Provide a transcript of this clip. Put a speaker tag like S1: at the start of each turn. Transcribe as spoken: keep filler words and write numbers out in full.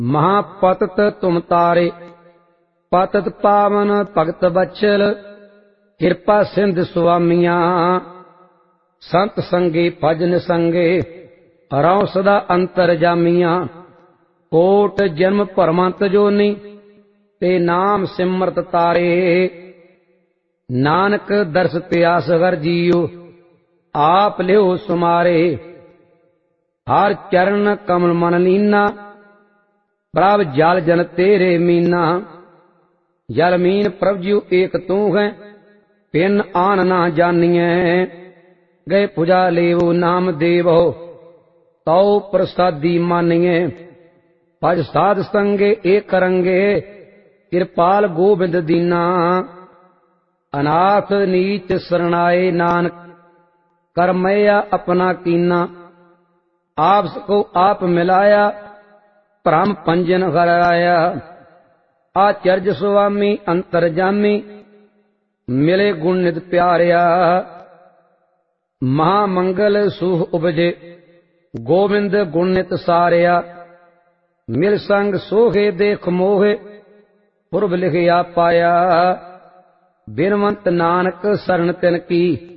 S1: महापतत तुम तारे, पतत पावन भगत बचल, कृपा सिंध सुआमिया। संत संगे भजन संगे, रौ सदा अंतर जामिया। कोट जन्म भरमंत जोनी, ते नाम सिमरत तारे। नानक दर्श प्यास वर जियो, आप लियो सुमारे। हर चरण कमल मन लीना, प्रभ जल जन तेरे मीना। जल मीन प्रभ जीव एक तू है, पिन आन ना जानिए। गए पुजा लेवो नाम देवो, तौ प्रसादी मानिए। भज साध संगे एक रंगे, कृपाल गोबिंद दीना। अनाथ नीच शरणाए नानक, करमैया अपना कीना। आपस को आप मिलाया, भ्रम पंजन हराया। आचर्य स्वामी अंतर जामी, मिले गुण नित प्यारिया। महामंगल सुख उपजे, गोविंद गुण नित सारिया। मिल संग सोहे देख मोहे, पुरब लिखिया पाया। बिनवंत नानक शरण तिन की,